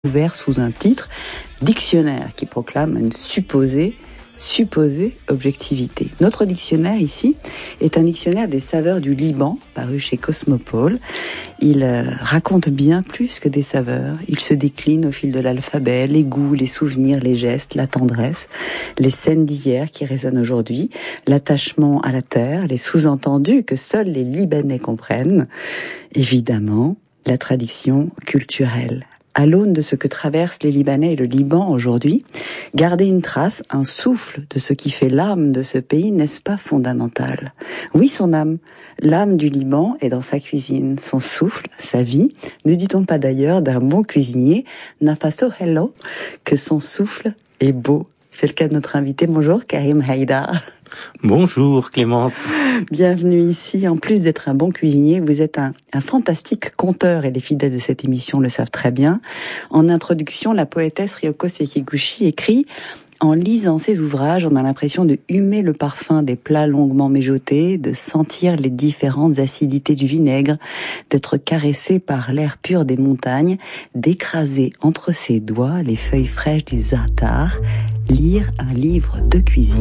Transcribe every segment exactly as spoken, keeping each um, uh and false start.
ouvert sous un titre dictionnaire qui proclame une supposée supposée objectivité. Notre dictionnaire ici est un dictionnaire des saveurs du Liban, paru chez Cosmopole. Il euh, raconte bien plus que des saveurs. Il se décline au fil de l'alphabet, les goûts, les souvenirs, les gestes, la tendresse, les scènes d'hier qui résonnent aujourd'hui, l'attachement à la terre, les sous-entendus que seuls les Libanais comprennent. Évidemment, la tradition culturelle. À l'aune de ce que traversent les Libanais et le Liban aujourd'hui, garder une trace, un souffle de ce qui fait l'âme de ce pays, n'est-ce pas fondamental ? Oui, son âme. L'âme du Liban est dans sa cuisine, son souffle, sa vie. Ne dit-on pas d'ailleurs d'un bon cuisinier, Nafaso Hello, que son souffle est beau ? C'est le cas de notre invité. Bonjour, Karim Haïdar. Bonjour Clémence. Bienvenue ici. En plus d'être un bon cuisinier, vous êtes un, un fantastique conteur et les fidèles de cette émission le savent très bien. En introduction, la poétesse Ryoko Sekiguchi écrit « En lisant ces ouvrages, on a l'impression de humer le parfum des plats longuement mijotés, de sentir les différentes acidités du vinaigre, d'être caressé par l'air pur des montagnes, d'écraser entre ses doigts les feuilles fraîches du za'atar, lire un livre de cuisine. »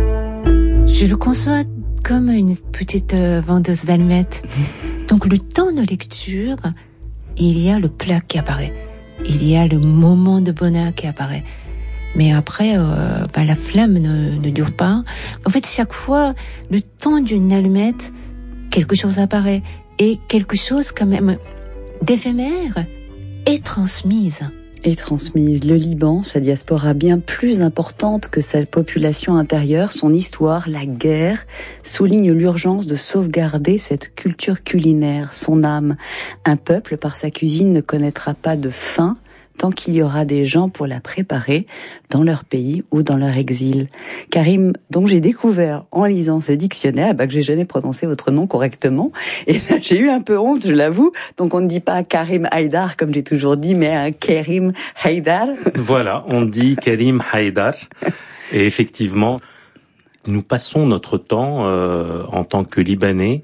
Je le conçois comme une petite euh, vendeuse d'allumettes. Donc le temps de lecture, il y a le plat qui apparaît. Il y a le moment de bonheur qui apparaît. Mais après, euh, bah, la flamme ne, ne dure pas. En fait, chaque fois, le temps d'une allumette, quelque chose apparaît. Et quelque chose quand même d'éphémère est transmise. Et transmise. Le Liban, sa diaspora bien plus importante que sa population intérieure, son histoire, la guerre, souligne l'urgence de sauvegarder cette culture culinaire, son âme. Un peuple, par sa cuisine, ne connaîtra pas de faim tant qu'il y aura des gens pour la préparer dans leur pays ou dans leur exil. Karim, donc j'ai découvert en lisant ce dictionnaire bah, que j'ai jamais prononcé votre nom correctement. Et là, j'ai eu un peu honte, je l'avoue. Donc on ne dit pas Karim Haïdar comme j'ai toujours dit, mais un Karim Haïdar. Voilà, on dit Karim Haïdar. Et effectivement, nous passons notre temps euh, en tant que Libanais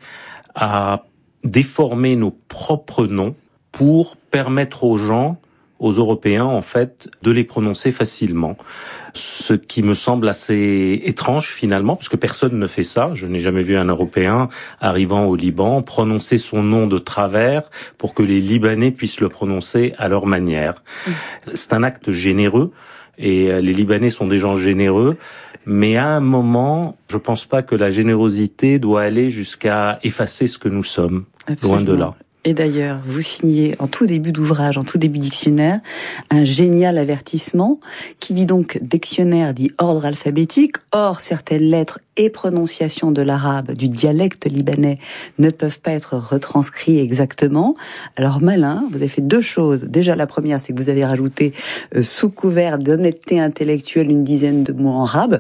à déformer nos propres noms pour permettre aux gens, aux Européens, en fait, de les prononcer facilement. Ce qui me semble assez étrange, finalement, parce que personne ne fait ça. Je n'ai jamais vu un Européen arrivant au Liban prononcer son nom de travers pour que les Libanais puissent le prononcer à leur manière. Mmh. C'est un acte généreux, et les Libanais sont des gens généreux, mais à un moment, je pense pas que la générosité doit aller jusqu'à effacer ce que nous sommes. Absolument. Loin de là. Et d'ailleurs, vous signez en tout début d'ouvrage, en tout début dictionnaire, un génial avertissement qui dit donc dictionnaire dit ordre alphabétique. Or, certaines lettres et prononciations de l'arabe, du dialecte libanais, ne peuvent pas être retranscrits exactement. Alors malin, vous avez fait deux choses. Déjà, la première, c'est que vous avez rajouté euh, sous couvert d'honnêteté intellectuelle une dizaine de mots en arabe,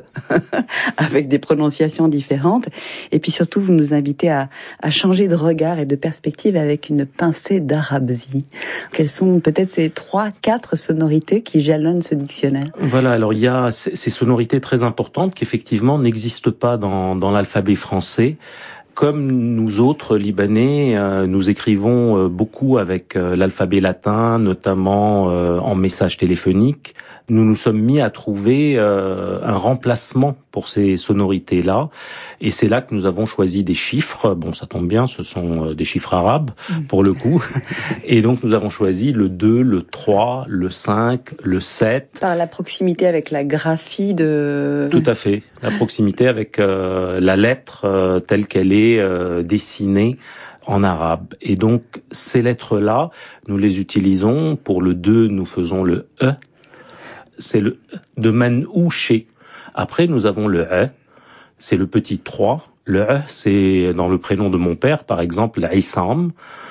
avec des prononciations différentes. Et puis surtout, vous nous invitez à, à changer de regard et de perspective avec une une pincée d'arabesie. Quelles sont peut-être ces trois, quatre sonorités qui jalonnent ce dictionnaire ? Voilà, alors il y a ces sonorités très importantes qui effectivement n'existent pas dans, dans l'alphabet français. Comme nous autres Libanais, euh, nous écrivons euh, beaucoup avec euh, l'alphabet latin, notamment euh, en message téléphonique. Nous nous sommes mis à trouver euh, un remplacement pour ces sonorités-là, et c'est là que nous avons choisi des chiffres. Bon, ça tombe bien, ce sont des chiffres arabes, pour le coup. Et donc, nous avons choisi le deux, le trois, le cinq, le sept. Par la proximité avec la graphie de... Tout à fait, la proximité avec euh, la lettre euh, telle qu'elle est euh, dessinée en arabe. Et donc, ces lettres-là, nous les utilisons. Pour le deux, nous faisons le E. C'est le de manouché. Après, nous avons le E, c'est le petit trois. Le E, c'est dans le prénom de mon père, par exemple, Issam.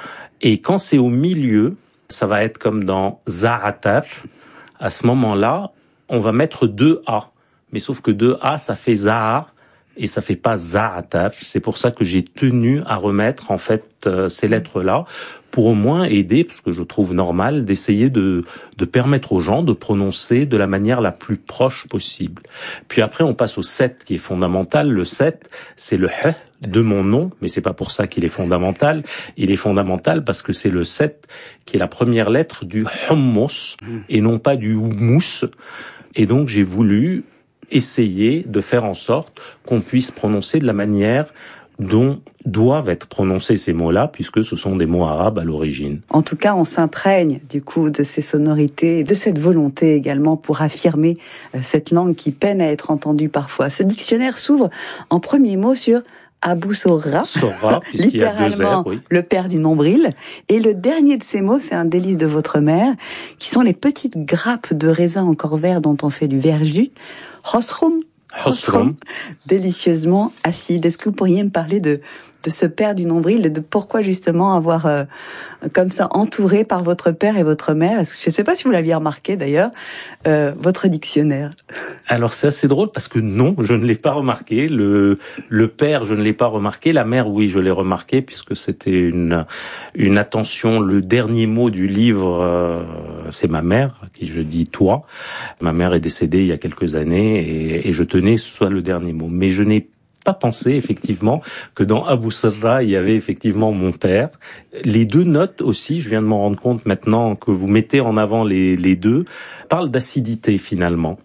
Et quand c'est au milieu, ça va être comme dans Za'atar. À ce moment-là, on va mettre deux A. Mais sauf que deux A, ça fait Za'a, et ça fait pas za'atar. C'est pour ça que j'ai tenu à remettre en fait euh, ces lettres-là pour au moins aider, parce que je trouve normal d'essayer de de permettre aux gens de prononcer de la manière la plus proche possible. Puis après on passe au sept qui est fondamental. Le sept, c'est le h de mon nom, mais c'est pas pour ça qu'il est fondamental. Il est fondamental parce que c'est le sept qui est la première lettre du hummus et non pas du houmous. Et donc j'ai voulu essayer de faire en sorte qu'on puisse prononcer de la manière dont doivent être prononcés ces mots-là, puisque ce sont des mots arabes à l'origine. En tout cas, on s'imprègne du coup de ces sonorités et de cette volonté également pour affirmer cette langue qui peine à être entendue parfois. Ce dictionnaire s'ouvre en premier mot sur Abou Sorra, Sorra, puisqu'il y a deux R, oui. Le père du nombril. Et le dernier de ces mots, c'est un délice de votre mère, qui sont les petites grappes de raisin encore vert dont on fait du verjus. Hosrum. Hosrum. Délicieusement acide. Est-ce que vous pourriez me parler de, de ce père du nombril et de pourquoi justement avoir euh, comme ça entouré par votre père et votre mère, est-ce que, je ne sais pas si vous l'aviez remarqué d'ailleurs, euh, votre dictionnaire? Alors c'est assez drôle parce que non, je ne l'ai pas remarqué. Le, le père, je ne l'ai pas remarqué. La mère, oui, je l'ai remarqué puisque c'était une, une attention. Le dernier mot du livre, euh, c'est ma mère, à qui je dis toi. Ma mère est décédée il y a quelques années et, et je tenais que ce soit le dernier mot. Mais je n'ai pas pensé effectivement que dans Abou Sorra il y avait effectivement mon père. Les deux notes aussi, je viens de m'en rendre compte maintenant que vous mettez en avant les, les deux, parlent d'acidité finalement.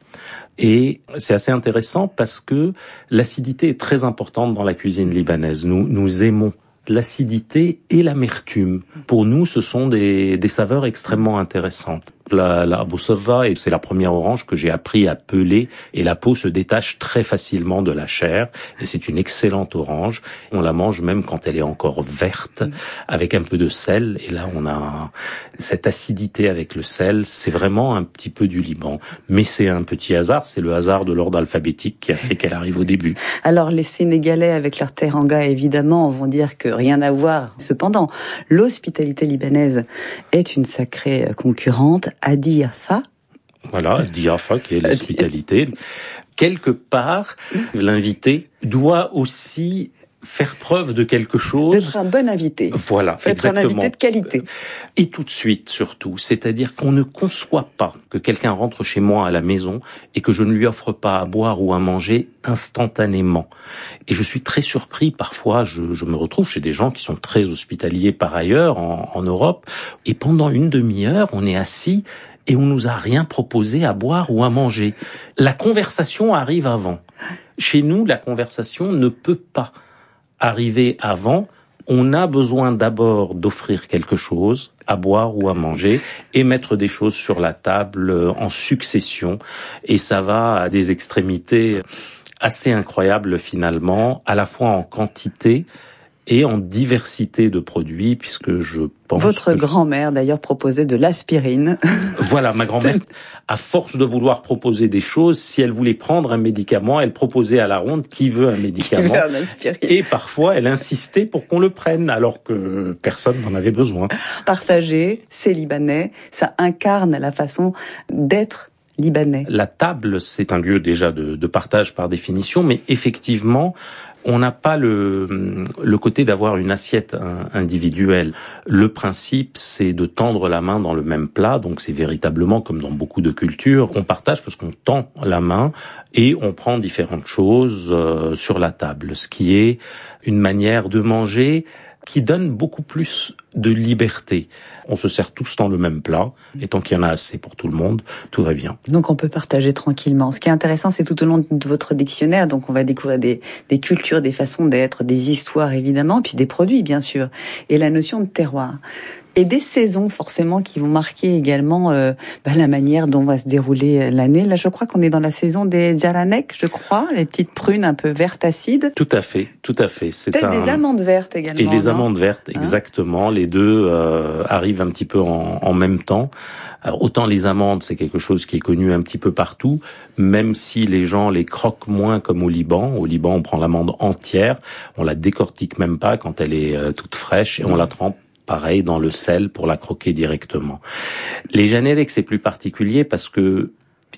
Et c'est assez intéressant parce que l'acidité est très importante dans la cuisine libanaise. Nous, nous aimons l'acidité et l'amertume. Pour nous, ce sont des, des saveurs extrêmement intéressantes. La, la Abou Sorra, et c'est la première orange que j'ai appris à peler, et la peau se détache très facilement de la chair, et c'est une excellente orange. On la mange même quand elle est encore verte, avec un peu de sel, et là on a cette acidité avec le sel. C'est vraiment un petit peu du Liban, mais c'est un petit hasard, c'est le hasard de l'ordre alphabétique qui a fait qu'elle arrive au début. Alors les Sénégalais avec leur teranga évidemment vont dire que rien à voir. Cependant, l'hospitalité libanaise est une sacrée concurrente. Adiafa. Voilà, Adiafa qui est l'hospitalité. Quelque part, l'invité doit aussi faire preuve de quelque chose. D'être un bon invité. Voilà, faut être un invité de qualité. Et tout de suite, surtout. C'est-à-dire qu'on ne conçoit pas que quelqu'un rentre chez moi à la maison et que je ne lui offre pas à boire ou à manger instantanément. Et je suis très surpris, parfois, je, je me retrouve chez des gens qui sont très hospitaliers par ailleurs, en, en Europe, et pendant une demi-heure, on est assis et on nous a rien proposé à boire ou à manger. La conversation arrive avant. Chez nous, la conversation ne peut pas arriver avant. On a besoin d'abord d'offrir quelque chose à boire ou à manger et mettre des choses sur la table en succession. Et ça va à des extrémités assez incroyables finalement, à la fois en quantité et en diversité de produits, puisque je pense... Votre grand-mère, d'ailleurs, proposait de l'aspirine. Voilà, ma grand-mère, à force de vouloir proposer des choses, si elle voulait prendre un médicament, elle proposait à la ronde qui veut un médicament. Qui veut un aspirine. Et parfois, elle insistait pour qu'on le prenne, alors que personne n'en avait besoin. Partager, c'est libanais, ça incarne la façon d'être libanais. La table, c'est un lieu déjà de, de partage par définition, mais effectivement, on n'a pas le, le côté d'avoir une assiette individuelle. Le principe, c'est de tendre la main dans le même plat, donc c'est véritablement comme dans beaucoup de cultures, on partage parce qu'on tend la main et on prend différentes choses euh, sur la table, ce qui est une manière de manger qui donne beaucoup plus de liberté. On se sert tous dans le même plat, et tant qu'il y en a assez pour tout le monde, tout va bien. Donc on peut partager tranquillement. Ce qui est intéressant, c'est tout au long de votre dictionnaire, donc on va découvrir des, des cultures, des façons d'être, des histoires évidemment, puis des produits bien sûr, et la notion de terroir. Et des saisons forcément qui vont marquer également euh, bah, la manière dont va se dérouler l'année. Là, je crois qu'on est dans la saison des jaranek, je crois, les petites prunes un peu vertes acides. Tout à fait, tout à fait. C'est peut-être un... des amandes vertes également. Et les non amandes vertes, exactement. Hein, les deux euh, arrivent un petit peu en, en même temps. Alors, autant les amandes, c'est quelque chose qui est connu un petit peu partout, même si les gens les croquent moins comme au Liban. Au Liban, on prend l'amande entière, on la décortique même pas quand elle est euh, toute fraîche et on la trempe pareil dans le sel pour la croquer directement. Les janelek, c'est plus particulier parce que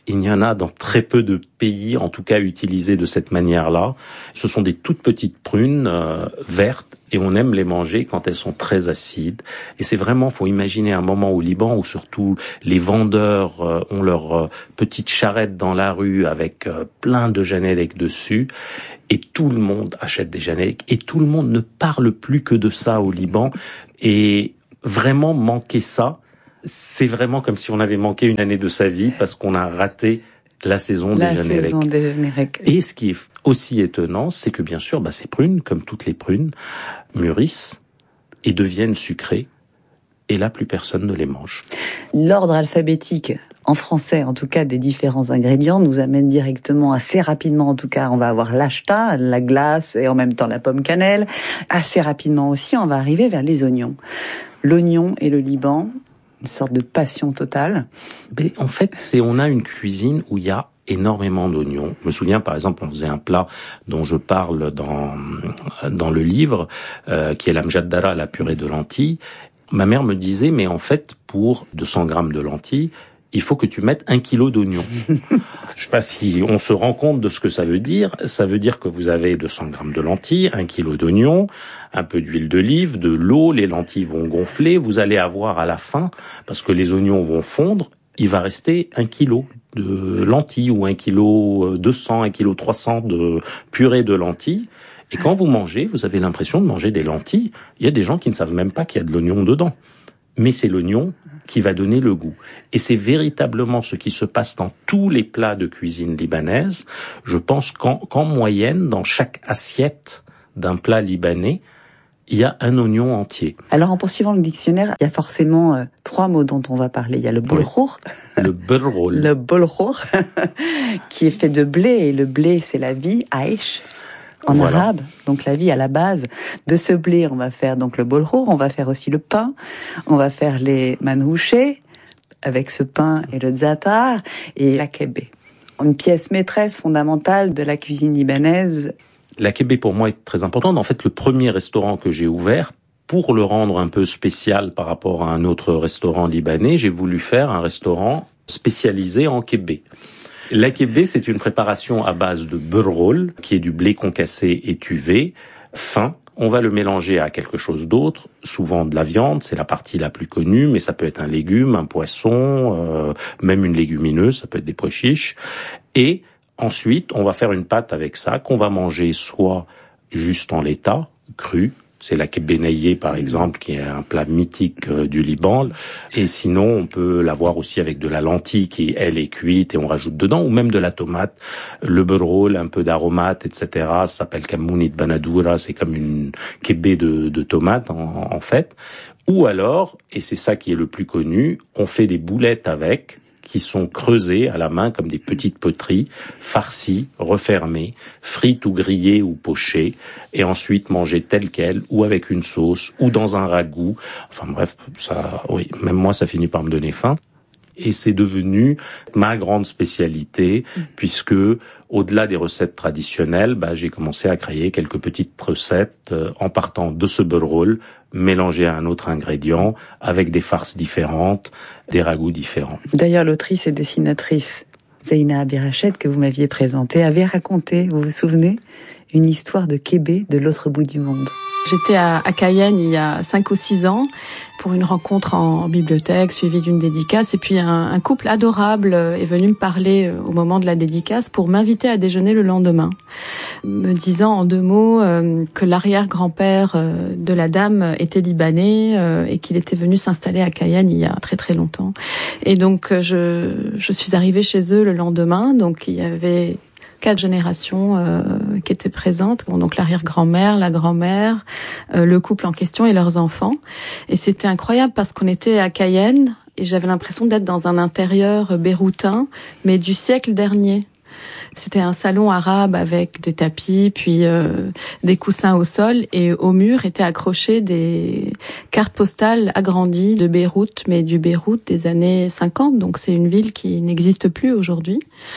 Il y en a dans très peu de pays, en tout cas utilisés de cette manière-là. Ce sont des toutes petites prunes euh, vertes et on aime les manger quand elles sont très acides. Et c'est vraiment, faut imaginer un moment au Liban où surtout les vendeurs euh, ont leur euh, petite charrette dans la rue avec euh, plein de janelek dessus. Et tout le monde achète des janelek et tout le monde ne parle plus que de ça au Liban. Et vraiment manquer ça, c'est vraiment comme si on avait manqué une année de sa vie parce qu'on a raté la saison la des janelek. saison des janelek. Et ce qui est aussi étonnant, c'est que bien sûr, bah, ces prunes, comme toutes les prunes, mûrissent et deviennent sucrées. Et là, plus personne ne les mange. L'ordre alphabétique, en français en tout cas, des différents ingrédients nous amène directement, assez rapidement en tout cas, on va avoir l'ashta, la glace et en même temps la pomme cannelle. Assez rapidement aussi, on va arriver vers les oignons. L'oignon et le Liban, une sorte de passion totale. Mais en fait, c'est on a une cuisine où il y a énormément d'oignons. Je me souviens, par exemple, on faisait un plat dont je parle dans dans le livre, euh, qui est la mjaddara, la purée de lentilles. Ma mère me disait, mais en fait, pour deux cents grammes de lentilles, il faut que tu mettes un kilo d'oignons. Je sais pas si on se rend compte de ce que ça veut dire. Ça veut dire que vous avez deux cents grammes de lentilles, un kilo d'oignons, un peu d'huile d'olive, de l'eau, les lentilles vont gonfler, vous allez avoir à la fin, parce que les oignons vont fondre, il va rester un kilo de lentilles ou un kilo deux cents, un kilo trois cents de purée de lentilles. Et quand vous mangez, vous avez l'impression de manger des lentilles. Il y a des gens qui ne savent même pas qu'il y a de l'oignon dedans. Mais c'est l'oignon qui va donner le goût. Et c'est véritablement ce qui se passe dans tous les plats de cuisine libanaise. Je pense qu'en, qu'en moyenne, dans chaque assiette d'un plat libanais, il y a un oignon entier. Alors en poursuivant le dictionnaire, il y a forcément euh, trois mots dont on va parler. Il y a le bolhour. Oui. Le bolhour. Le bolhour, qui est fait de blé. Et le blé, c'est la vie, aish. En voilà. Arabe, donc la vie à la base de ce blé, on va faire donc le bolhour, on va faire aussi le pain, on va faire les manhouchés avec ce pain et le zatar et la kébé. Une pièce maîtresse fondamentale de la cuisine libanaise. La kébé pour moi est très importante. En fait, le premier restaurant que j'ai ouvert, pour le rendre un peu spécial par rapport à un autre restaurant libanais, j'ai voulu faire un restaurant spécialisé en kébé. La kébé, c'est une préparation à base de beurrol, qui est du blé concassé étuvé, fin. On va le mélanger à quelque chose d'autre, souvent de la viande, c'est la partie la plus connue, mais ça peut être un légume, un poisson, euh, même une légumineuse, ça peut être des pois chiches. Et ensuite, on va faire une pâte avec ça, qu'on va manger soit juste en l'état, cru, c'est la kébé naillée par exemple, qui est un plat mythique euh, du Liban. Et sinon, on peut l'avoir aussi avec de la lentille qui, elle, est cuite et on rajoute dedans, ou même de la tomate, le beurrol, un peu d'aromate, et cetera. Ça s'appelle kamounit banadoura, c'est comme une kébé de, de tomate en, en fait. Ou alors, et c'est ça qui est le plus connu, on fait des boulettes avec, qui sont creusées à la main comme des petites poteries, farcies, refermées, frites ou grillées ou pochées, et ensuite mangées telles quelles, ou avec une sauce, ou dans un ragoût. Enfin bref, ça, oui, même moi, ça finit par me donner faim. Et c'est devenu ma grande spécialité, puisque au-delà des recettes traditionnelles, bah, j'ai commencé à créer quelques petites recettes euh, en partant de ce beurrol mélangé à un autre ingrédient, avec des farces différentes, des ragoûts différents. D'ailleurs, l'autrice et dessinatrice Zeina Abirached, que vous m'aviez présentée, avait raconté, vous vous souvenez, une histoire de kébé de l'autre bout du monde. J'étais à, à Cayenne il y a cinq ou six ans pour une rencontre en, en bibliothèque suivie d'une dédicace. Et puis un, un couple adorable est venu me parler au moment de la dédicace pour m'inviter à déjeuner le lendemain, me disant en deux mots euh, que l'arrière-grand-père euh, de la dame était libanais euh, et qu'il était venu s'installer à Cayenne il y a très très longtemps. Et donc je, je suis arrivée chez eux le lendemain. Donc il y avait quatre générations euh, qui étaient présentes, bon, donc l'arrière-grand-mère, la grand-mère, euh, le couple en question et leurs enfants. Et c'était incroyable parce qu'on était à Cayenne et j'avais l'impression d'être dans un intérieur béroutin, mais du siècle dernier. C'était un salon arabe avec des tapis, puis euh, des coussins au sol, et au mur étaient accrochées des cartes postales agrandies de Beyrouth, mais du Beyrouth des années cinquante, donc c'est une ville qui n'existe plus aujourd'hui.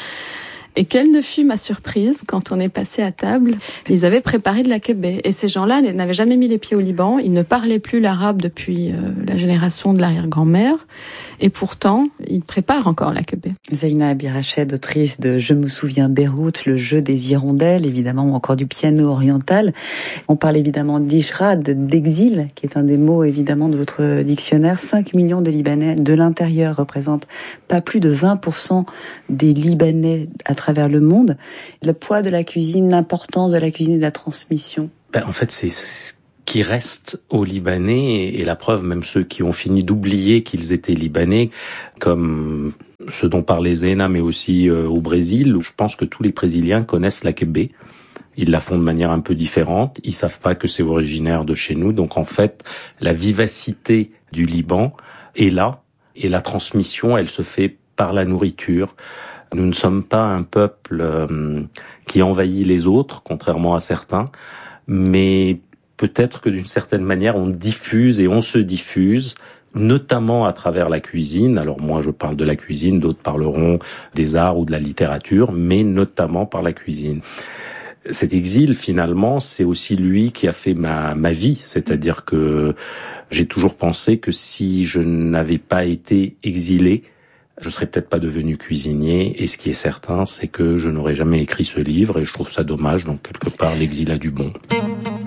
Et quelle ne fut ma surprise quand on est passé à table. Ils avaient préparé de la kébé. Et ces gens-là n'avaient jamais mis les pieds au Liban. Ils ne parlaient plus l'arabe depuis euh, la génération de l'arrière-grand-mère. Et pourtant, il prépare encore l'Akébé. Zeyna Abirached, autrice de Je me souviens Beyrouth, le jeu des hirondelles, évidemment, ou encore du piano oriental. On parle évidemment d'Ishrad, d'exil, qui est un des mots évidemment de votre dictionnaire. cinq millions de Libanais de l'intérieur représentent pas plus de vingt pour cent des Libanais à travers le monde. Le poids de la cuisine, l'importance de la cuisine et de la transmission. Ben, en fait, c'est ce qui reste aux Libanais, et la preuve, même ceux qui ont fini d'oublier qu'ils étaient Libanais, comme ce dont parlait Zeyna, mais aussi euh, au Brésil, où je pense que tous les Brésiliens connaissent l'Akébé. Ils la font de manière un peu différente. Ils savent pas que c'est originaire de chez nous. Donc en fait, la vivacité du Liban est là, et la transmission, elle se fait par la nourriture. Nous ne sommes pas un peuple euh, qui envahit les autres, contrairement à certains, mais peut-être que d'une certaine manière, on diffuse et on se diffuse, notamment à travers la cuisine. Alors moi, je parle de la cuisine, d'autres parleront des arts ou de la littérature, mais notamment par la cuisine. Cet exil, finalement, c'est aussi lui qui a fait ma, ma vie. C'est-à-dire que j'ai toujours pensé que si je n'avais pas été exilé, je serais peut-être pas devenu cuisinier. Et ce qui est certain, c'est que je n'aurais jamais écrit ce livre, et je trouve ça dommage. Donc, quelque part, l'exil a du bon.